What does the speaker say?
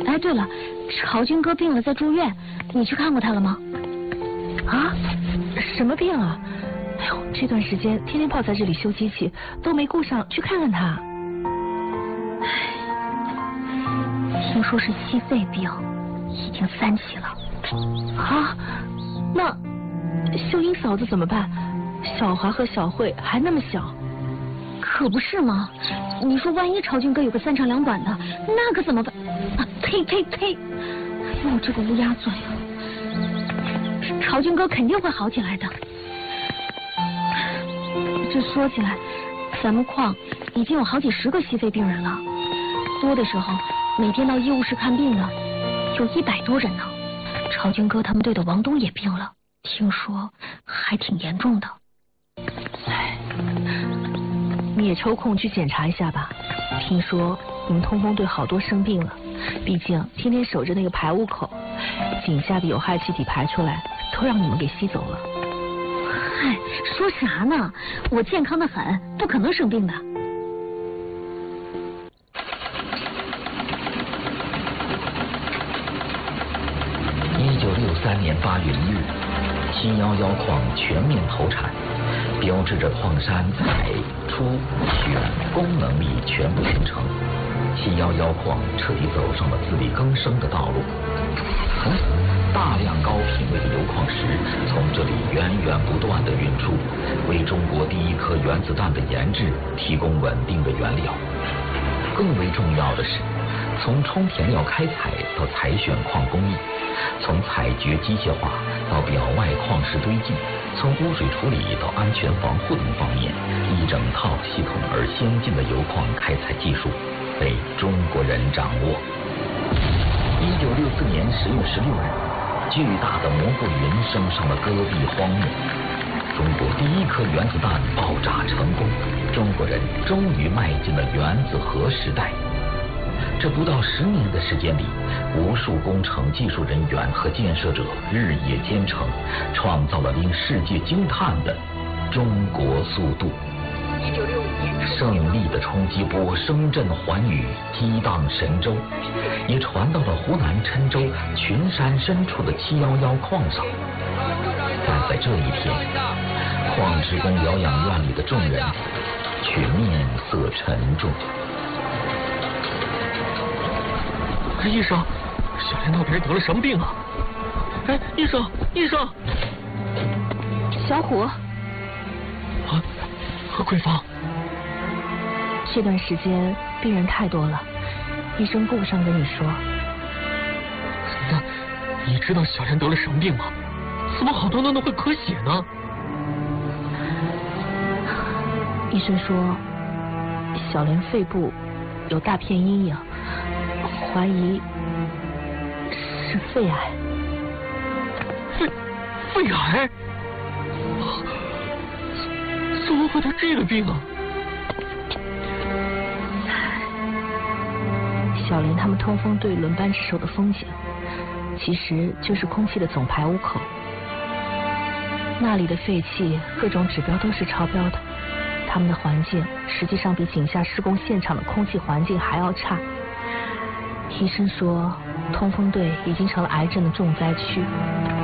哎，对了，朝军哥病了，在住院，你去看过他了吗？ 啊？什么病啊？哎呦，这段时间天天泡在这里修机器，都没顾上去看看他。 听说是矽肺病，已经3期了。 啊？那秀英嫂子怎么办？小华和小慧还那么小。 可不是吗？你说万一朝军哥有个3长2短的，那可怎么办？啊，呸呸呸！哎呦，这个乌鸦嘴啊！朝军哥肯定会好起来的。这说起来，咱们矿已经有好几10个矽肺病人了，多的时候每天到医务室看病的有100多人呢。朝军哥他们队的王东也病了，听说还挺严重的。 唉，你也抽空去检查一下吧。听说你们通风队好多生病了，毕竟天天守着那个排污口，井下的有害气体排出来，都让你们给吸走了。 嗨，说啥呢？我健康的很，不可能生病的。 1963年8月1日，711矿全面投产，标志着矿山采、出、选功能力全部形成。711矿彻底走上了自力更生的道路。同时，大量高品位的铀矿石从这里源源不断地运出，为中国第1颗原子弹的研制提供稳定的原料。更为重要的是，从充填料开采到采选矿工艺，从采掘机械化到表外矿石堆积，从污水处理到安全防护等方面，一整套系统而先进的铀矿开采技术被中国人掌握。1964年10月16日，巨大的蘑菇云升上了戈壁荒漠，中国第1颗原子弹爆炸成功，中国人终于迈进了原子核时代。这不到10年的时间里，无数工程技术人员和建设者日夜兼程，创造了令世界惊叹的中国速度。胜利的冲击波声震寰宇，激荡神州，也传到了湖南郴州群山深处的711矿上。但在这一天，矿职工疗养院里的众人却面色沉重。 医生，小莲到底是得了什么病啊？哎，医生， 小虎， 桂芳， 这段时间病人太多了，医生顾不上跟你说。 那你知道小莲得了什么病吗？怎么好端端的会咳血呢？ 医生说小莲肺部有大片阴影，怀疑是肺癌。 肺癌？怎么会得这个病啊？ 小莲他们通风队轮班值守的风井，其实就是空气的总排污口。那里的废气各种指标都是超标的，他们的环境实际上比井下施工现场的空气环境还要差。医生说，通风队已经成了癌症的重灾区。